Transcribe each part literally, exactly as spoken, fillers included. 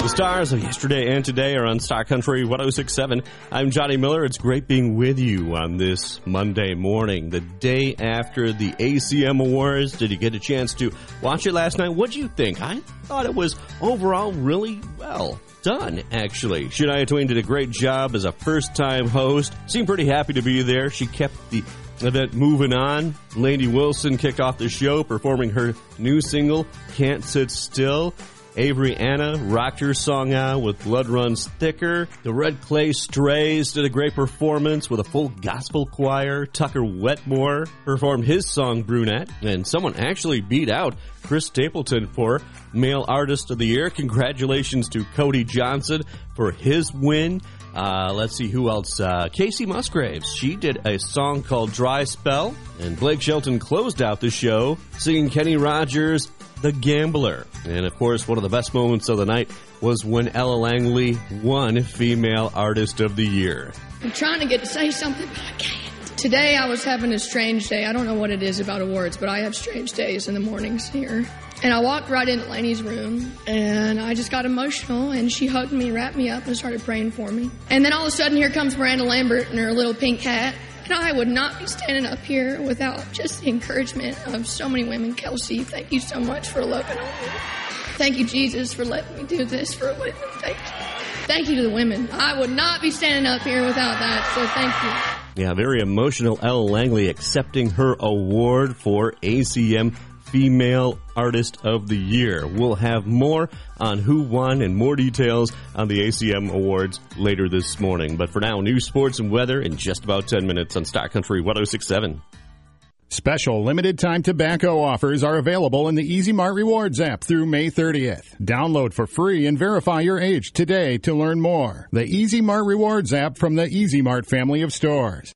The stars of yesterday and today are on Star Country one oh six point seven. I'm Johnny Miller. It's great being with you on this Monday morning, the day after the A C M Awards. Did you get a chance to watch it last night? What'd you think? I thought it was overall really well done, actually. Shania Twain did a great job as a first-time host. Seemed pretty happy to be there. She kept the event moving on. Lainey Wilson kicked off the show performing her new single, Can't Sit Still. Avery Anna rocked her song out with Blood Runs Thicker. The Red Clay Strays did a great performance with a full gospel choir. Tucker Wetmore performed his song Brunette. And someone actually beat out Chris Stapleton for Male Artist of the Year. Congratulations to Cody Johnson for his win. Uh, let's see who else. Uh, Casey Musgraves. She did a song called Dry Spell. And Blake Shelton closed out the show singing Kenny Rogers' The Gambler. And, of course, one of the best moments of the night was when Ella Langley won Female Artist of the Year. I'm trying to get to say something, but I can't. Today I was having a strange day. I don't know what it is about awards, but I have strange days in the mornings here. And I walked right into Lainey's room, and I just got emotional, and she hugged me, wrapped me up, and started praying for me. And then all of a sudden, here comes Miranda Lambert in her little pink hat. And I would not be standing up here without just the encouragement of so many women. Kelsey, thank you so much for loving on me. Thank you, Jesus, for letting me do this for a living. Thank you. Thank you to the women. I would not be standing up here without that, so thank you. Yeah, very emotional. Ella Langley accepting her award for A C M Female Artist of the Year. We'll have more on who won and more details on the A C M Awards later this morning. But for now, news, sports, and weather in just about ten minutes on Star Country one oh six point seven. Special limited-time tobacco offers are available in the Easy Mart Rewards app through May thirtieth. Download for free and verify your age today to learn more. The Easy Mart Rewards app from the Easy Mart family of stores.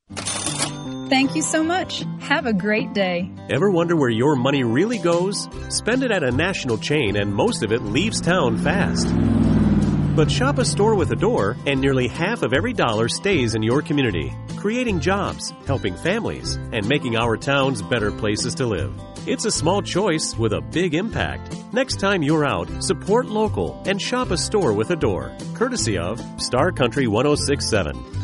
Thank you so much. Have a great day. Ever wonder where your money really goes? Spend it at a national chain and most of it leaves town fast. But shop a store with a door and nearly half of every dollar stays in your community, creating jobs, helping families, and making our towns better places to live. It's a small choice with a big impact. Next time you're out, support local and shop a store with a door, courtesy of Star Country one oh six point seven.